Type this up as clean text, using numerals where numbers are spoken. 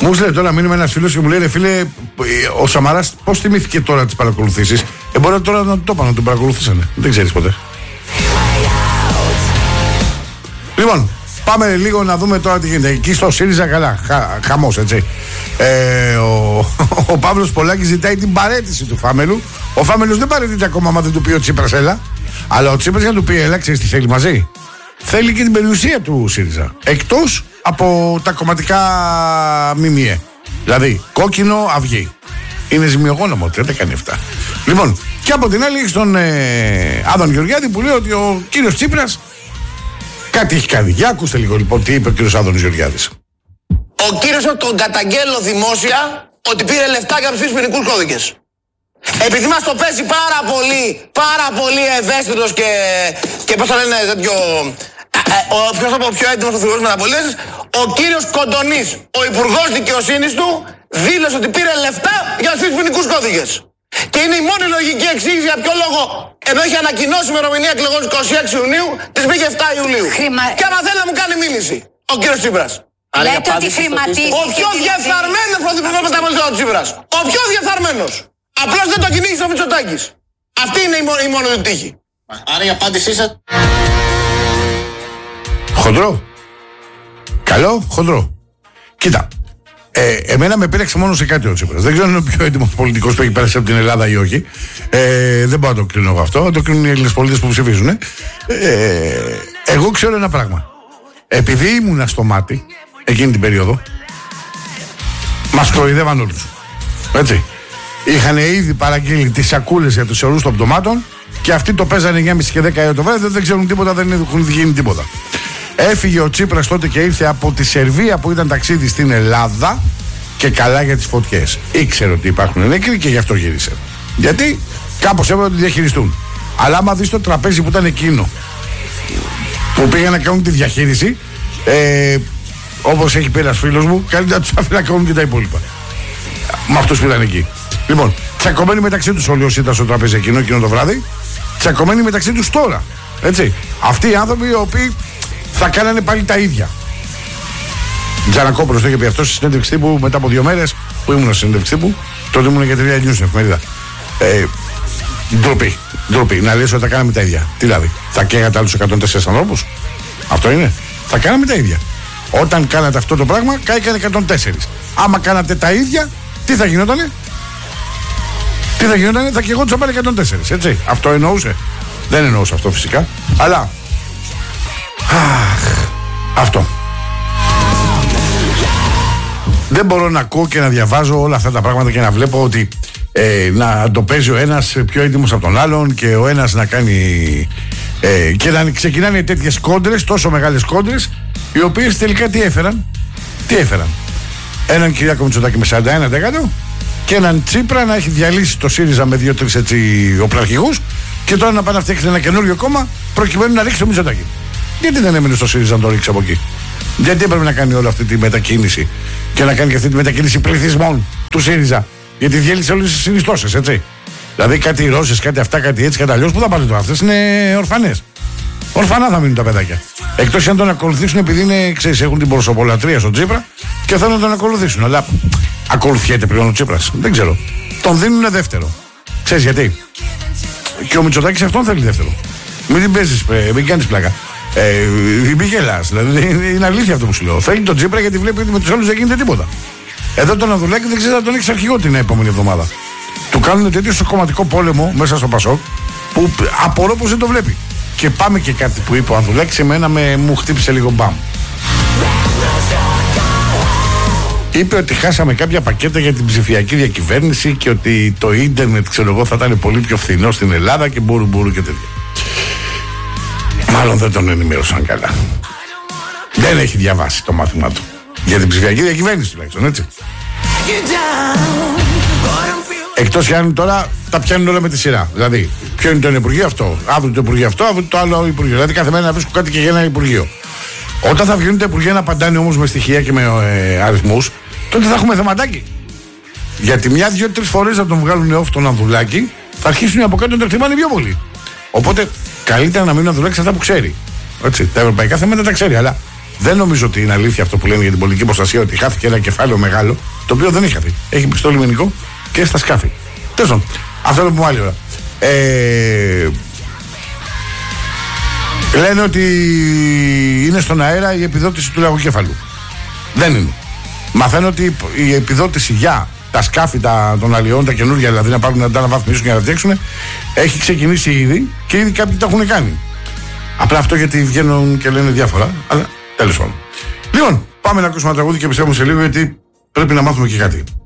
Μου λέει τώρα μήνυμα ένας φίλος και μου λέει: ρε φίλε, ο Σαμαράς πώς θυμήθηκε τώρα τις παρακολουθήσεις. Μπορεί τώρα να το είπαν, να τον παρακολουθήσανε. Δεν ξέρεις ποτέ. Λοιπόν, πάμε λίγο να δούμε τώρα τι γίνεται. Εκεί στο ΣΥΡΙΖΑ καλά, χαμός, έτσι. Ο Παύλος Πολάκης ζητάει την παραίτηση του Φάμελου. Ο Φάμελος δεν παραιτείται ακόμα, άμα δεν του πει ο Τσίπρας έλα. Αλλά ο Τσίπρας για να του πει έλα, ξέρεις τι θέλει μαζί. Θέλει και την περιουσία του ΣΥΡΙΖΑ. Εκτός από τα κομματικά ΜΜΕ. Δηλαδή, κόκκινο αυγή. Είναι ζημιογόνομο, δεν τα κάνει αυτά. Λοιπόν, και από την άλλη έχει τον Άδων Γεωργιάδη που λέει ότι ο κύριος Τσίπρας κάτι έχει κάνει. Για ακούστε λίγο λοιπόν τι είπε ο κύριος Άδωνης Γεωργιάδης. Ο κύριος τον καταγγέλλω δημόσια ότι πήρε λεφτά για τους ποινικούς κώδικες. Επειδή μας το παίζει πάρα πολύ ευαίσθητος και πώς θα λένε τέτοιο... ποιος από πιο έντιμος ο θυγός μεταπολίτευσης, ο κύριος Κοντονής, ο υπουργός δικαιοσύνης του, δήλωσε ότι πήρε λεφτά για τους ποινικούς κώδικες. Και είναι η μόνη λογική εξήγηση για ποιο λόγο, ενώ έχει ανακοινώσει η ημερομηνία εκλογών 26 Ιουνίου, της πήγε 7 Ιουλίου. Και άμα θέλει να μου κάνει μήνυση, ο κύριος Τσίπρας. Λέτε ότι χρηματίστηκε. Ο πιο διεφθαρμένος πρωθυπουργός μεταπολιτευσης ο Τσίπρας. Ο πιο διεφθαρμένος. Απλώς δεν το κυνήγησε ο Μητσοτάκης. Αυτή είναι η μόνη του τύχη. Άρα η απάντησή σας... Χοντρό. Καλό, χοντρό. Κοίτα. Εμένα με πήρεξε μόνο σε κάτι ο Τσίπρας. Δεν ξέρω αν είναι ο πιο έντιμος πολιτικός που έχει πέρασει από την Ελλάδα ή όχι. Δεν μπορώ να το κρίνω εγώ αυτό. Το κρίνουν οι Έλληνες πολίτες που ψηφίζουν. Εγώ ξέρω ένα πράγμα. Επειδή ήμουνα στο μάτι εκείνη την περίοδο, μας κοροϊδεύαν όλους. Έτσι. Είχαν ήδη παραγγείλει τις σακούλες για τους αιωρούς των πτωμάτων και αυτοί το παίζανε 9.30 και 10 το βράδυ. Δεν ξέρουν τίποτα, δεν έχουν γίνει τίποτα. Έφυγε ο Τσίπρας τότε και ήρθε από τη Σερβία που ήταν ταξίδι στην Ελλάδα και καλά για τις φωτιές. Ήξερε ότι υπάρχουν νεκροί και γι' αυτό γύρισε. Γιατί κάπως έπρεπε να τη διαχειριστούν. Αλλά άμα δεις το τραπέζι που ήταν εκείνο που πήγαν να κάνουν τη διαχείριση, όπως έχει πει ένας φίλος μου, καλύτερα τους άφηνε να κάνουν και τα υπόλοιπα. Με αυτούς που ήταν εκεί. Λοιπόν, τσακωμένοι μεταξύ τους όλοι όσοι ήταν στο τραπέζι εκείνο το βράδυ, τσακωμένοι μεταξύ τους τώρα. Έτσι. Αυτοί οι άνθρωποι οι οποίοι θα κάνανε πάλι τα ίδια. Τζανακόπουλος το είχε πει αυτό στη συνέντευξη τύπου μετά από 2 μέρες που ήμουν στη συνέντευξη τύπου. Τότε ήμουν για 3 News στην εφημερίδα. Ντροπή. Να λες ότι θα κάναμε τα ίδια. Τι δηλαδή, θα καίγατε άλλους 104 ανθρώπους. Αυτό είναι. Θα κάναμε τα ίδια. Όταν κάνατε αυτό το πράγμα, κάηκαν 104. Άμα κάνατε τα ίδια, τι θα γινότανε. Θα καιγόντουσαν πάλι 104. Έτσι. Αυτό εννοούσε. Δεν εννοούσε αυτό φυσικά. Αλλά. Αυτό. Δεν μπορώ να ακούω και να διαβάζω όλα αυτά τα πράγματα και να βλέπω ότι να το παίζει ο ένας πιο έντιμος από τον άλλον και ο ένας να κάνει και να ξεκινάνε τέτοιες κόντρες, τόσο μεγάλες κόντρες, οι οποίες τελικά τι έφεραν. Έναν Κυριάκο Μητσοτάκη με 41% και έναν Τσίπρα να έχει διαλύσει το ΣΥΡΙΖΑ με 2-3 έτσι οπλαρχηγούς και τώρα να πάνε να φτιάξει ένα καινούριο κόμμα προκειμένου να ρίξει το Μητσοτάκη. Γιατί δεν έμεινε στο ΣΥΡΙΖΑ να το ρίξει από εκεί. Γιατί έπρεπε να κάνει όλη αυτή τη μετακίνηση και να κάνει και αυτή τη μετακίνηση πληθυσμών του ΣΥΡΙΖΑ. Γιατί διέλυσε όλες τις συνιστώσεις, έτσι. Δηλαδή κάτι Ρώσες, κάτι αυτά, κάτι έτσι, κάτι αλλιώς. Πού θα πάνε τώρα, αυτές είναι ορφανές. Ορφανά θα μείνουν τα παιδάκια. Εκτός αν τον ακολουθήσουν επειδή είναι, ξέρεις, έχουν την προσωπολατρία στον Τσίπρα και θέλουν να τον ακολουθήσουν. Αλλά ακολουθιέται πλέον ο Τσίπρας. Δεν ξέρω. Τον δίνουν δεύτερο. Ξέρεις γιατί. Και ο Μητσοτάκης αυτόν θέλει δεύτερο. Μην την παίζεις, μην κάνεις πλάκα. Μην γελάς. Δηλαδή είναι αλήθεια αυτό που σου λέω. Θέλει τον Τσίπρα γιατί βλέπει ότι με τους άλλους δεν γίνεται τίποτα. Εδώ τον Ανδρουλάκη δεν ξέρει να τον έχει αρχηγό την επόμενη εβδομάδα. Του κάνουν τέτοιο στο κομματικό πόλεμο μέσα στο Πασόκ που απορώ πως δεν το βλέπει. Και πάμε και κάτι που είπε ο Ανδρουλάκης, εμένα μου χτύπησε λίγο μπαμ. Είπε ότι χάσαμε κάποια πακέτα για την ψηφιακή διακυβέρνηση και ότι το ίντερνετ, ξέρω εγώ, θα ήταν πολύ πιο φθηνό στην Ελλάδα και μπορούν και τέτοια. Μάλλον δεν τον ενημέρωσαν καλά. Δεν έχει διαβάσει το μάθημά του. Για την ψηφιακή διακυβέρνηση τουλάχιστον, έτσι. Εκτός κι αν τώρα τα πιάνουν όλα με τη σειρά. Δηλαδή, ποιο είναι το Υπουργείο αυτό, αύριο το Υπουργείο αυτό, αύριο το άλλο Υπουργείο. Δηλαδή, κάθε μέρα να βρίσκω κάτι και για ένα Υπουργείο. Όταν θα βγαίνουν τα Υπουργεία να απαντάνε όμως με στοιχεία και με αριθμούς, τότε θα έχουμε θεματάκι. Γιατί 1-2-3 φορές να τον βγάλουν off τον Ανδρουλάκη, θα αρχίσουν από κάτω να το εκτιμάνε πιο πολύ. Οπότε, καλύτερα να μείνουν Ανδρουλάκη σε αυτά που ξέρει. Έτσι, τα ευρωπαϊκά θέματα τα ξέρει, αλλά Δεν νομίζω ότι είναι αλήθεια αυτό που λένε για την πολιτική προστασία, ότι χάθηκε ένα κεφάλαιο μεγάλο, το οποίο δεν έχει χαθεί. Έχει μπει στο λιμενικό και στα σκάφη. Τέλος πάντων, αυτό το πούμε άλλη ώρα. Λένε ότι είναι στον αέρα η επιδότηση του λαγοκέφαλου. Δεν είναι. Μαθαίνω ότι η επιδότηση για τα σκάφη των αλλιών, τα καινούργια δηλαδή, να πάρουν να τα αναβαθμίσουν και να τα φτιάξουν, έχει ξεκινήσει ήδη και ήδη κάποιοι τα έχουν κάνει. Απλά αυτό γιατί βγαίνουν και λένε διάφορα, αλλά τέλος πάντων. Λοιπόν, πάμε να ακούσουμε ένα τραγούδι και πιστεύουμε σε λίγο, γιατί πρέπει να μάθουμε και κάτι.